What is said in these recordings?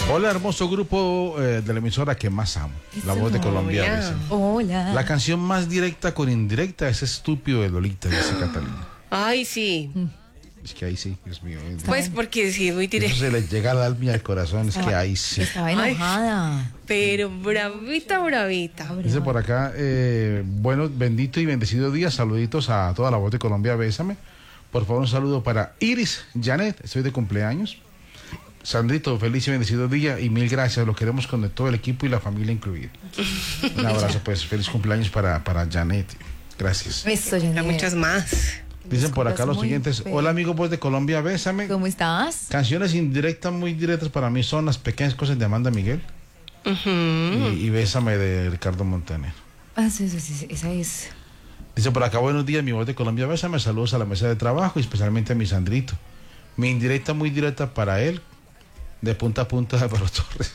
Hola, hermoso grupo de la emisora que más amo, La Voz de Colombia. Dice. Hola. La canción más directa con indirecta es Estúpido de Lolita, dice Catalina. Ay, sí. Es que ahí sí, Dios mío. Pues porque sí, es muy Eso directo. se les llega al alma y al corazón, es que ahí sí. Estaba enojada. Pero bravita, bravita. Dice por acá, bueno, bendito y bendecido día, saluditos a toda La Voz de Colombia, bésame. Por favor, un saludo para Iris Janet, estoy de cumpleaños. Sandrito, feliz y bendecido día y mil gracias, lo queremos con todo el equipo y la familia incluida. Un abrazo, pues, feliz cumpleaños para Janet. Gracias. Beso, Janet. Hay muchas más. Dicen por acá los siguientes, hola amigo Voz de Colombia, bésame. ¿Cómo estás? Canciones indirectas, muy directas para mí son Las Pequeñas Cosas de Amanda Miguel y Bésame de Ricardo Montaner. Ah, sí, esa es. Dice por acá, buenos días, mi Voz de Colombia, bésame, saludos a la mesa de trabajo y especialmente a mi Sandrito. Mi indirecta muy directa para él, de punta a punta de Álvaro Torres.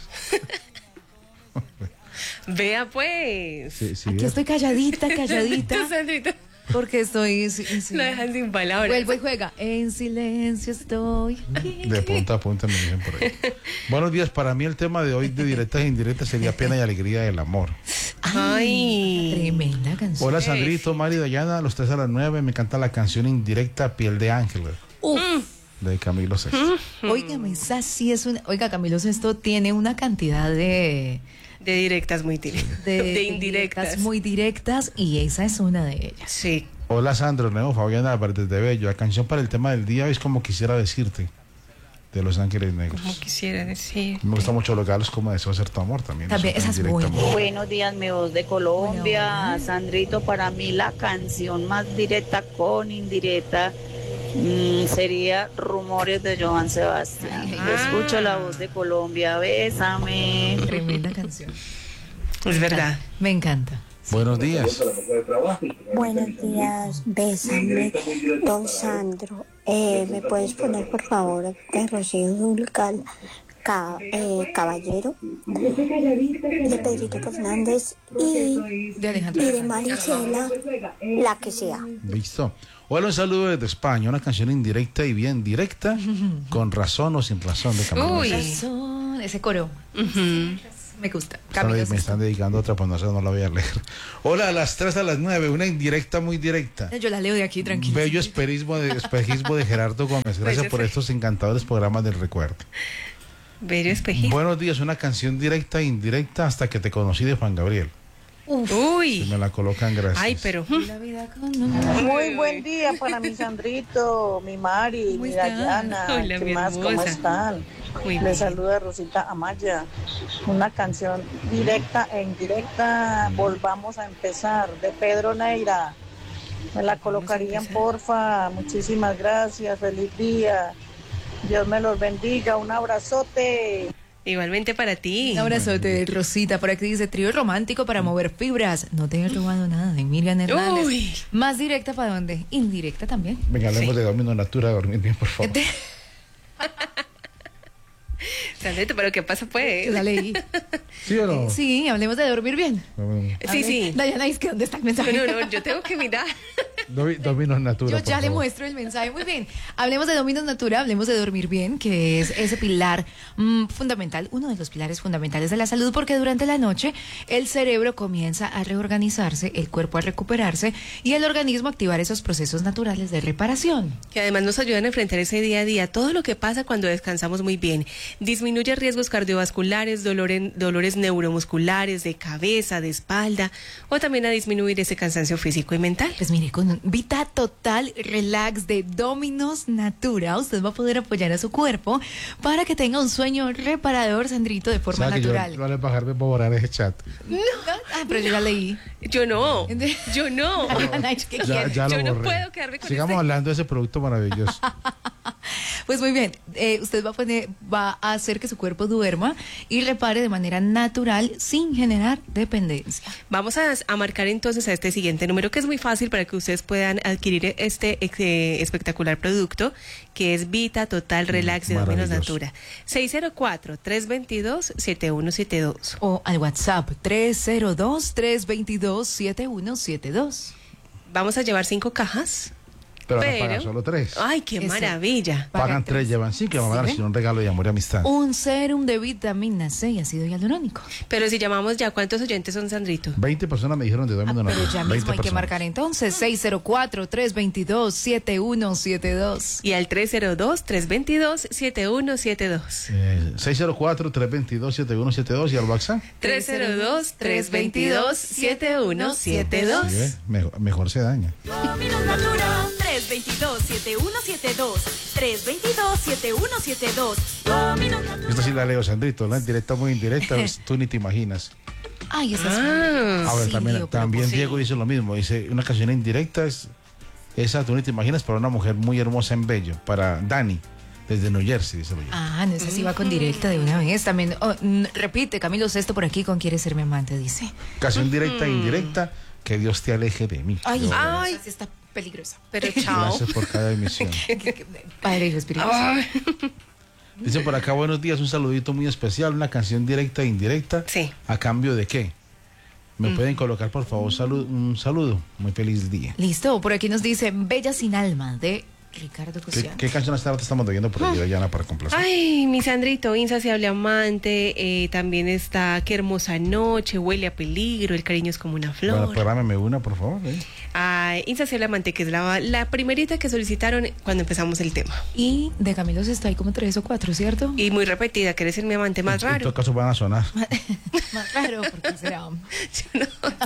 Vea pues. Sí, sí, Aquí ¿ves? estoy calladita, Sandrita, porque estoy... lo dejan sin palabras. Vuelvo y juega. En silencio estoy. De punta a punta me dicen por ahí. Buenos días, para mí el tema de hoy de directas e indirectas sería Pena y Alegría del Amor. Ay. Tremenda canción. Hola Sandrito, Mari y Dayana, los 3 a las 9, me encanta la canción indirecta Piel de Ángel de Camilo Sesto. Óigame, esa sí es una... Oiga, Camilo Sesto tiene una cantidad de Directas muy directas. De indirectas. muy directas y esa es una de ellas. Sí. Hola Sandro, nuevo Fabián Álvarez desde Bello. La canción para el tema del día es Como Quisiera Decirte, de Los Ángeles Negros. Como quisiera decir. Me gustan mucho los galos como Deseo Ser Tu Amor también. También, Eso esa es indirecta, buena. muy- Buenos días, mi Voz de Colombia. Hola, hola. Sandrito, para mí la canción más directa con indirecta sería Rumores de Joan Sebastián. Yo escucho La Voz de Colombia, bésame. Tremenda canción. Es verdad. Me encanta. Buenos días. Buenos días, bésame, don Sandro. ¿Me puedes poner, por favor, de Rocío Dúrcal, Caballero, de Pedrito Fernández y De Alejandro. de Marisela, la que sea? Listo. Hola, un saludo desde España. Una canción indirecta y bien directa, con razón o sin razón de Camilo Uy. Sesto. Razón, ese coro. Me gusta. Me están dedicando otra, pues no la voy a leer. Hola, a las 3 a las 9, una indirecta muy directa. Yo la leo de aquí, tranquilo. Bello espejismo de Gerardo Gómez. Gracias por estos encantadores programas del recuerdo. Bello espejito. Buenos días, una canción directa e indirecta hasta que te conocí de Juan Gabriel. Si Uy. me la colocan, gracias. Ay, pero. La vida con un... Muy buen día para mi Sandrito, mi Mari, ¿Cómo mi están? Dayana. Hola, ¿Qué mi más? ¿Cómo hermosa. están? Muy Les bien. saluda Rosita Amaya. Una canción directa e indirecta. Volvamos a empezar, de Pedro Neira. Me la colocarían, porfa. Muchísimas gracias. Feliz día. Dios me los bendiga. Un abrazote. Igualmente para ti. Un abrazote, Rosita. Por aquí dice, trío romántico para mover fibras. No te he robado nada de Miriam Hernández. Uy. ¿Más directa para dónde? Indirecta también. Venga, hablemos de Domino Natura, dormir bien, por favor. Sandrito, pero ¿qué pasa pues? La leí. ¿Sí o no? Sí, hablemos de dormir bien. Sí, sí. Dayana, es que ¿dónde está el mensaje? No, yo tengo que mirar. Domino Natura. Yo por ya le favor. muestro el mensaje. Muy bien. Hablemos de Dominos Natura, hablemos de dormir bien, que es ese pilar fundamental, uno de los pilares fundamentales de la salud, porque durante la noche el cerebro comienza a reorganizarse, el cuerpo a recuperarse y el organismo a activar esos procesos naturales de reparación. Que además nos ayudan a enfrentar ese día a día, todo lo que pasa cuando descansamos muy bien. Disminuye riesgos cardiovasculares, dolores neuromusculares, de cabeza, de espalda, o también a disminuir ese cansancio físico y mental. Pues mire, con Vita Total Relax de Dominos Natura, usted va a poder apoyar a su cuerpo para que tenga un sueño reparador, Sandrito, de forma ¿Sabe que natural. yo vale bajarme para borrar ese chat? Ah, pero yo ya leí. Yo no. Ay, ¿qué quiere? Ya lo Yo no borré. puedo quedarme con Sigamos este- hablando de ese producto maravilloso. Pues muy bien, usted va a hacer que su cuerpo duerma y repare de manera natural sin generar dependencia. Vamos a marcar entonces a este siguiente número, que es muy fácil para que ustedes puedan adquirir este espectacular producto, que es Vita Total Relax de Dominos Maravilloso. Natura. 604-322-7172. O al WhatsApp 302-322-7172. Vamos a llevar 5 cajas. Pero van a pagar solo 3. Ay, qué Eso. maravilla. Pagan 3, llevan 5, que van a dar ¿Sí, así un regalo de amor y amistad. Un serum de vitamina C y ácido hialurónico. Pero si llamamos ya, ¿cuántos oyentes son, Sandrito? 20 personas me dijeron de Domingo Pero Natural. ya 20 mismo hay que personas. marcar entonces 604-322-7172. Y al 302-322-7172. 604-322-7172 y al WhatsApp. 302-322-7172. Sí, ¿ve? Mejor se daña. Dominos Natural 322-7172 322-7172 Dominos Natural. Esta sí la leo, Sandrito, la indirecta muy indirecta, tú ni te imaginas. Ay, esa es A ver, sí, también, Diego, pero también pues, Diego dice lo mismo, dice una canción indirecta es esa, tú ni te imaginas, para una mujer muy hermosa en Bello, para Dani, desde New Jersey, dice Bello. Ah, no sé si va con directa de una vez. También, repite, Camilo Sesto por aquí con Quiere ser mi amante, dice. Canción directa e indirecta, que Dios te aleje de mí. Ay, Yo- Ay. esa sí está peligrosa. Pero chao. Gracias por cada emisión. Padre y Espíritu. Dice por acá, buenos días, un saludito muy especial, una canción directa e indirecta. Sí. ¿A cambio de qué? ¿Me pueden colocar, por favor, un saludo? Muy feliz día. Listo, por aquí nos dice Bella sin alma de Ricardo Cosiano. ¿Qué canción hasta ahora te estamos viendo por ahí, Dayana, para complacer? Ay, mi Sandrito, Insaciable Amante, también está Qué hermosa noche, Huele a peligro, El cariño es como una flor. Bueno, prográmeme una, por favor. Ay, Insaciable Amante, que es la primerita que solicitaron cuando empezamos el tema. Y de Camilo Sesto hay como 3 o 4, ¿cierto? Y muy repetida, ¿querés ser mi amante más En todo raro? caso van a sonar. Más raro, porque será. Yo no